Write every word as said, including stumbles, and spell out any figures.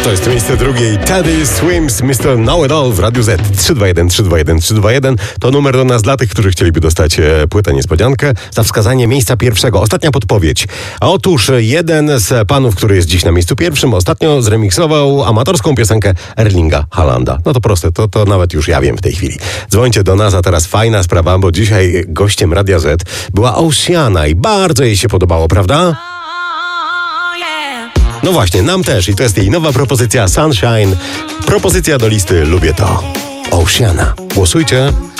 To jest miejsce drugie. Teddy Swims, mister Know It All w Radiu Z. trzy dwa jeden, trzy dwa jeden, trzy dwa jeden to numer do nas dla tych, którzy chcieliby dostać e, płytę niespodziankę za wskazanie miejsca pierwszego. Ostatnia podpowiedź. Otóż jeden z panów, który jest dziś na miejscu pierwszym, ostatnio zremiksował amatorską piosenkę Erlinga Haalanda. No to proste, to, to nawet już ja wiem w tej chwili. Dzwońcie do nas, a teraz fajna sprawa, bo dzisiaj gościem Radia Z była Oceana i bardzo jej się podobało, prawda? No właśnie, nam też i to jest jej nowa propozycja Sunshine. Propozycja do listy Lubię to. Oceana. Głosujcie.